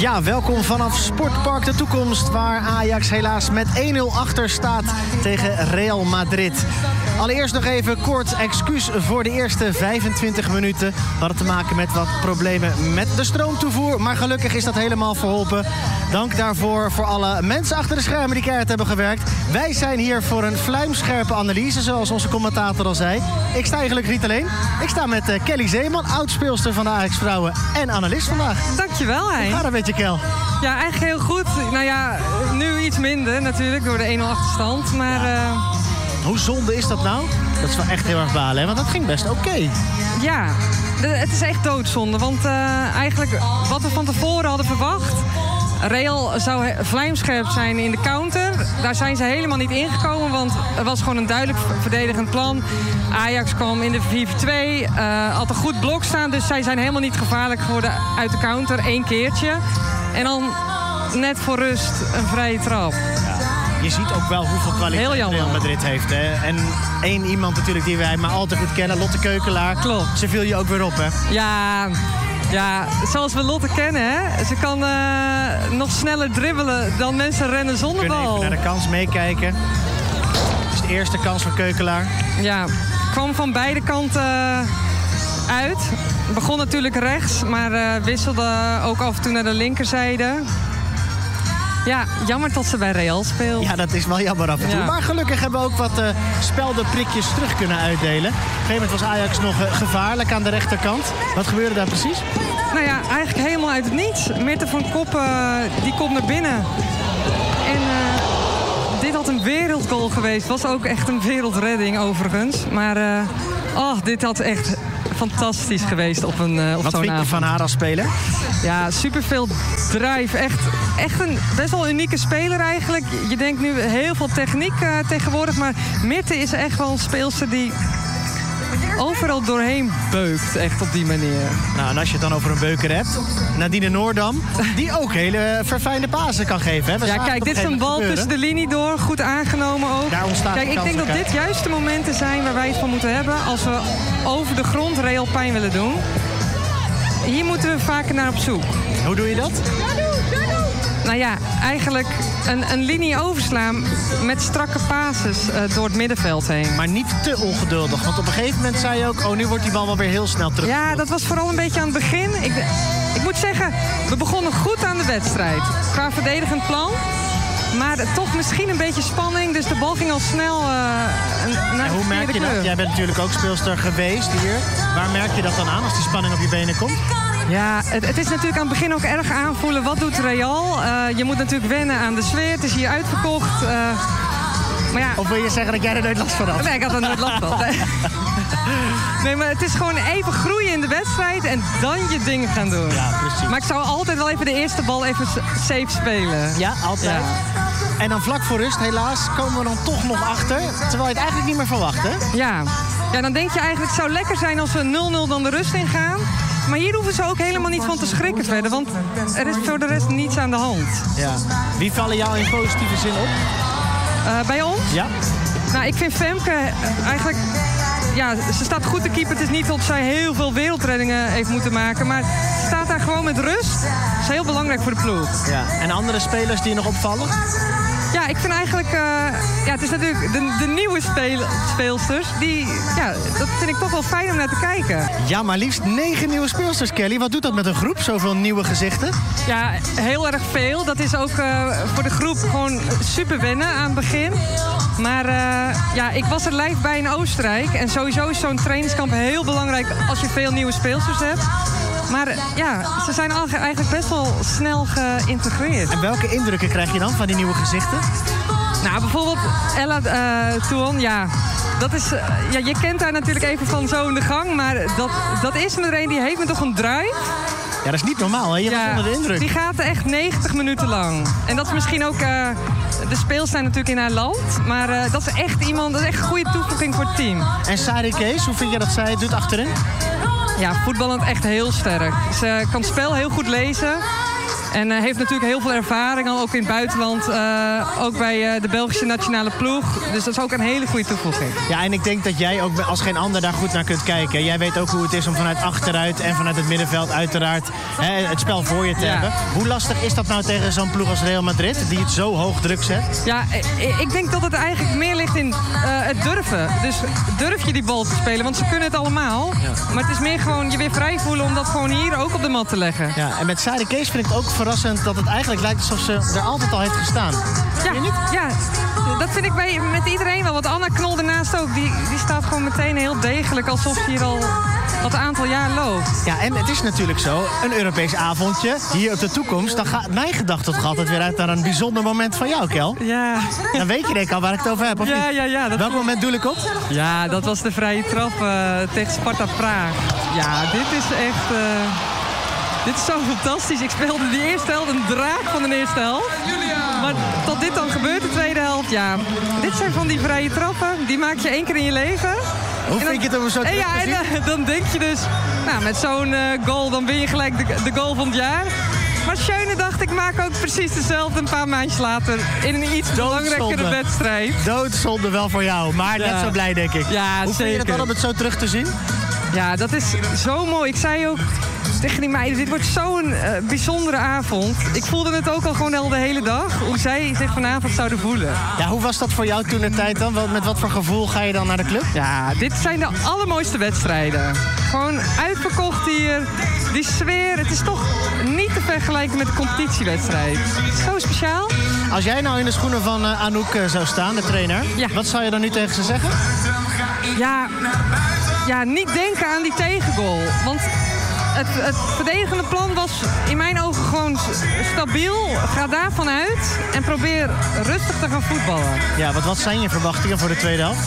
Ja, welkom vanaf Sportpark de Toekomst, waar Ajax helaas met 1-0 achter staat tegen Real Madrid. Allereerst nog even kort excuus voor de eerste 25 minuten. We hadden te maken met wat problemen met de stroomtoevoer, maar gelukkig is dat helemaal verholpen. Dank daarvoor voor alle mensen achter de schermen die keihard hebben gewerkt. Wij zijn hier voor een vlijmscherpe analyse, zoals onze commentator al zei. Ik sta eigenlijk niet alleen. Ik sta met Kelly Zeeman, oud-speelster van de Ajax Vrouwen en analist vandaag. Dankjewel, hè. Hoe gaat het met je, Kel? Ja, eigenlijk heel goed. Nou ja, nu iets minder natuurlijk door de 1-0 achterstand, maar... Ja. Hoe zonde is dat nou? Dat is wel echt heel erg balen, hè? Want dat ging best oké. Ja, het is echt doodzonde. Want eigenlijk wat we van tevoren hadden verwacht... Real zou vlijmscherp zijn in de counter. Daar zijn ze helemaal niet ingekomen, want er was gewoon een duidelijk verdedigend plan. Ajax kwam in de 4-4-2, had een goed blok staan, dus zij zijn helemaal niet gevaarlijk geworden uit de counter. 1 keertje. En dan net voor rust een vrije trap. Ja. Je ziet ook wel hoeveel kwaliteit Real Madrid heeft. Hè? En één iemand natuurlijk die wij maar al te goed kennen, Lotte Keukelaar. Klopt. Ze viel je ook weer op, hè? Ja, zoals we Lotte kennen, hè. Ze kan nog sneller dribbelen dan mensen rennen zonder bal. We kunnen even naar de kans meekijken. Dit is de eerste kans van Keukelaar. Ja, kwam van beide kanten uit. Begon natuurlijk rechts, maar wisselde ook af en toe naar de linkerzijde. Ja, jammer dat ze bij Real speelt. Ja, dat is wel jammer af en toe. Ja. Maar gelukkig hebben we ook wat speldenprikjes terug kunnen uitdelen. Op een gegeven moment was Ajax nog gevaarlijk aan de rechterkant. Wat gebeurde daar precies? Nou ja, eigenlijk helemaal uit het niets. Mirte van Koppen, die komt naar binnen. En dit had een wereldgoal geweest. Was ook echt een wereldredding overigens. Maar dit had echt fantastisch geweest op zo'n avond. Wat vind je van haar als speler? Ja, superveel drive. Echt een best wel unieke speler eigenlijk. Je denkt nu heel veel techniek tegenwoordig. Maar Mirte is echt wel een speelster die overal doorheen beukt. Echt op die manier. Nou, en als je het dan over een beuker hebt. Nadine Noordam, die ook hele verfijnde pasen kan geven. Hè? Ja, kijk, dit is een bal tussen de linie door. Goed aangenomen ook. Daar ontstaat kijk, ik denk dat dit juist de momenten zijn waar wij het van moeten hebben. Als we over de grond Real pijn willen doen. Hier moeten we vaker naar op zoek. Hoe doe je dat? Nou ja, eigenlijk een linie overslaan met strakke pases door het middenveld heen. Maar niet te ongeduldig, want op een gegeven moment zei je ook... nu wordt die bal wel weer heel snel terug. Ja, dat was vooral een beetje aan het begin. Ik moet zeggen, we begonnen goed aan de wedstrijd. Qua verdedigend plan. Maar toch misschien een beetje spanning. Dus de bal ging al snel naar de hoe merk je dat? Jij bent natuurlijk ook speelster geweest hier. Waar merk je dat dan aan als die spanning op je benen komt? Ja, het is natuurlijk aan het begin ook erg aanvoelen. Wat doet Real? Je moet natuurlijk wennen aan de sfeer. Het is hier uitverkocht. Maar ja, of wil je zeggen dat jij er nooit last van had? Nee, ik had er nooit last van. Nee, maar het is gewoon even groeien in de wedstrijd en dan je dingen gaan doen. Ja, precies. Maar ik zou altijd wel even de eerste bal even safe spelen. Ja, altijd. Ja. En dan vlak voor rust, helaas, komen we dan toch nog achter. Terwijl je het eigenlijk niet meer verwacht, hè? Ja, dan denk je eigenlijk, het zou lekker zijn als we 0-0 dan de rust ingaan. Maar hier hoeven ze ook helemaal niet van te schrikken verder. Want er is voor de rest niets aan de hand. Ja. Wie vallen jou in positieve zin op? Bij ons? Ja. Nou, ik vind Femke eigenlijk... Ja, ze staat goed te keeper. Het is niet dat zij heel veel wereldreddingen heeft moeten maken. Maar ze staat daar gewoon met rust. Dat is heel belangrijk voor de ploeg. Ja. En andere spelers die je nog opvallen? Ja, ik vind eigenlijk... het is natuurlijk de nieuwe speelsters. Dat vind ik toch wel fijn om naar te kijken. Ja, maar liefst 9 nieuwe speelsters, Kelly. Wat doet dat met een groep? Zoveel nieuwe gezichten? Ja, heel erg veel. Dat is ook voor de groep gewoon super wennen aan het begin. Maar ik was er live bij in Oostenrijk. En sowieso is zo'n trainingskamp heel belangrijk als je veel nieuwe speelsters hebt. Maar ze zijn eigenlijk best wel snel geïntegreerd. En welke indrukken krijg je dan van die nieuwe gezichten? Nou, bijvoorbeeld Ella Toon, dat is, je kent haar natuurlijk even van zo in de gang. Maar dat is meteen, die heeft me toch een drive. Ja, dat is niet normaal, hè? Je was onder de indruk. Die gaat echt 90 minuten lang. En dat is misschien ook... de speels zijn natuurlijk in haar land. Maar dat is echt iemand, dat is echt een goede toevoeging voor het team. En Sari Kees, hoe vind je dat zij het doet achterin? Ja, voetballend echt heel sterk. Ze kan het spel heel goed lezen. En heeft natuurlijk heel veel ervaring, al ook in het buitenland. Ook bij de Belgische nationale ploeg. Dus dat is ook een hele goede toevoeging. Ja, en ik denk dat jij ook als geen ander daar goed naar kunt kijken. Jij weet ook hoe het is om vanuit achteruit en vanuit het middenveld uiteraard het spel voor je te hebben. Hoe lastig is dat nou tegen zo'n ploeg als Real Madrid, die het zo hoog druk zet? Ja, ik denk dat het eigenlijk meer ligt in het durven. Dus durf je die bal te spelen, want ze kunnen het allemaal. Ja. Maar het is meer gewoon je weer vrij voelen om dat gewoon hier ook op de mat te leggen. Ja, en met Sade Kees vind ik het ook verrassend dat het eigenlijk lijkt alsof ze er altijd al heeft gestaan. Ja, je niet? Ja, dat vind ik met iedereen wel. Want Anna Knol daarnaast ook, die staat gewoon meteen heel degelijk alsof ze hier al wat aantal jaar loopt. Ja, en het is natuurlijk zo, een Europees avondje hier op de toekomst. Dan gaat mijn gedachte toch altijd weer uit naar een bijzonder moment van jou, Kel. Ja. Dan weet je denk ik al waar ik het over heb, of niet? Ja. Welk moment doe ik op? Ja, dat was de vrije trap tegen Sparta Praag. Ja, dit is echt... Dit is zo fantastisch. Ik speelde die eerste helft een draak van de eerste helft. Maar tot dit dan gebeurt de tweede helft, ja. Dit zijn van die vrije trappen. Die maak je 1 keer in je leven. Hoe vind je het om zo terug te zien? En dan denk je dus, nou, met zo'n goal dan ben je gelijk de goal van het jaar. Maar Schöne dacht, ik maak ook precies dezelfde een paar maandjes later in een iets belangrijkere wedstrijd. Doodzonde wel voor jou, maar net zo blij denk ik. Ja, hoe vind je het dan om het zo terug te zien? Ja, dat is zo mooi. Ik zei ook tegen die meiden, dit wordt zo'n bijzondere avond. Ik voelde het ook al gewoon al de hele dag, hoe zij zich vanavond zouden voelen. Ja, hoe was dat voor jou toen de tijd dan? Met wat voor gevoel ga je dan naar de club? Ja, dit zijn de allermooiste wedstrijden. Gewoon uitverkocht hier. Die sfeer, het is toch niet te vergelijken met de competitiewedstrijd. Zo speciaal. Als jij nou in de schoenen van Anouk zou staan, de trainer, wat zou je dan nu tegen ze zeggen? Ja, niet denken aan die tegengoal. Want het verdedigende plan was in mijn ogen gewoon stabiel. Ga daarvan uit en probeer rustig te gaan voetballen. Ja, wat zijn je verwachtingen voor de tweede helft?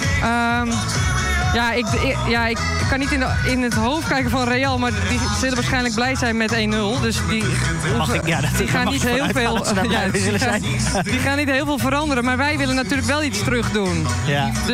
Ik kan niet in het hoofd kijken van Real, maar die zullen waarschijnlijk blij zijn met 1-0. Dus die gaan niet heel veel. Die gaan niet heel veel veranderen. Maar wij willen natuurlijk wel iets terug doen. Ja.